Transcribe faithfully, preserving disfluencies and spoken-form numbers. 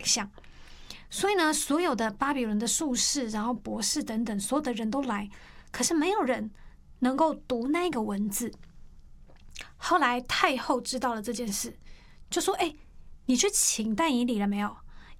象。所以呢，所有的巴比伦的术士，然后博士等等，所有的人都来，可是没有人能够读那个文字。后来太后知道了这件事，就说：“哎，你去请但以理了没有？”